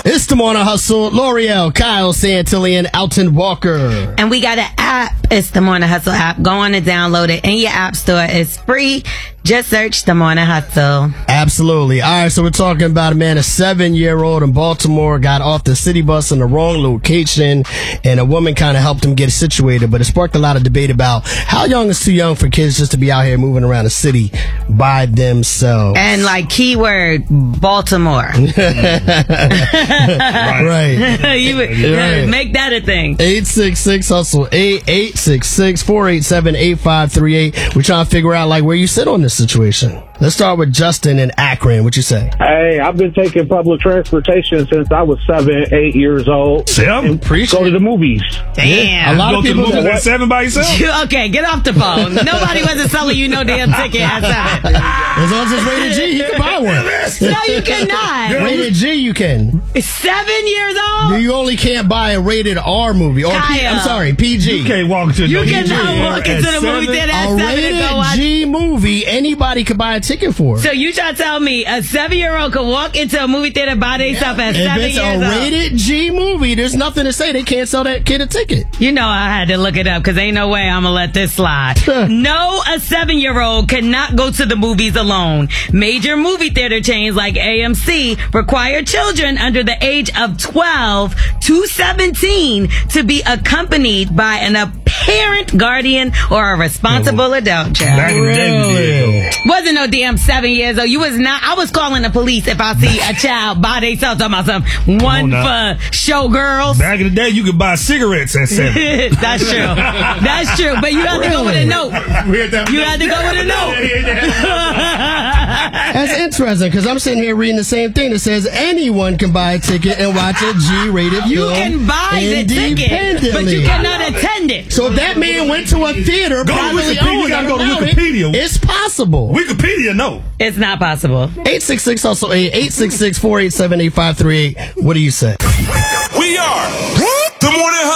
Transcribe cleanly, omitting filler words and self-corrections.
It's the Morning Hustle. L'Oreal, Kyle Santillan, Alton Walker. And we got an app. It's the Morning Hustle app. Go on and download it in your app store. It's free. Just search the Morning Hustle. Absolutely. All right, so we're talking about a man, a 7-year-old in Baltimore, got off the city bus in the wrong location, and a woman kind of helped him get situated. But it sparked a lot of debate about how young is too young for kids just to be out here moving around the city by themselves. And like keyword, Baltimore. Right. You Right. make that a thing. 866-HUSTLE, 866-487-8538. We're trying to figure out like where you sit on this situation. Let's start with Justin in Akron. What you say? Hey, I've been taking public transportation since I was 7, 8 years old. Sam, Go to the movies. Damn. A lot of people at 7 by yourself. Okay, get off the phone. Nobody wasn't selling you no damn ticket at 7. As long as it's rated G, you can buy one. No, you cannot. Rated G, you can. 7 years old? You only can't buy a rated R movie. Or I'm sorry, PG. You can't walk into You cannot walk into the movie theater at 7 A and go watch. rated G movie, anybody could buy a ticket for. So you trying to tell me a 7-year-old could walk into a movie theater by themselves at If 7 it's years a old? rated G movie, there's nothing to say they can't sell that kid a ticket. You know I had to look it up because ain't no way I'm going to let this slide. No, a 7-year-old cannot go to the movies alone. Major movie theater chains like AMC require children under the age of 12 to 17 to be accompanied by an parent, guardian, or a responsible adult child. Back in the day, we did, though. Wasn't no damn 7 years old. You was not. I was calling the police if I see a child by themselves talking about something. One for showgirls. Back in the day, you could buy cigarettes at 7. That's true. That's true. But you have to go with a note. You had to go with a note. That's interesting because I'm sitting here reading the same thing that says anyone can buy a ticket and watch a G-rated You film can buy the ticket, but you cannot attend it. So if that man went to a theater, Go to privately Wikipedia. owned, You gotta go to allowed it, Wikipedia. it's possible. Wikipedia, no. It's not possible. 866-HUSTLE, 866-487-8538. What do you say? We are